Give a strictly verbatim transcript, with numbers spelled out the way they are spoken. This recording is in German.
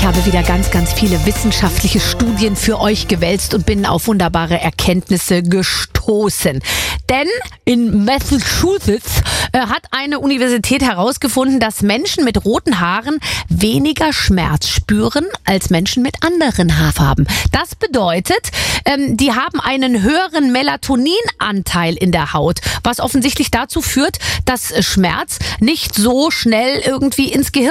Ich habe wieder ganz, ganz viele wissenschaftliche Studien für euch gewälzt und bin auf wunderbare Erkenntnisse gestoßen. Denn in Massachusetts äh, hat eine Universität herausgefunden, dass Menschen mit roten Haaren weniger Schmerz spüren als Menschen mit anderen Haarfarben. Das bedeutet, ähm, die haben einen höheren Melatoninanteil in der Haut, was offensichtlich dazu führt, dass Schmerz nicht so schnell irgendwie ins Gehirn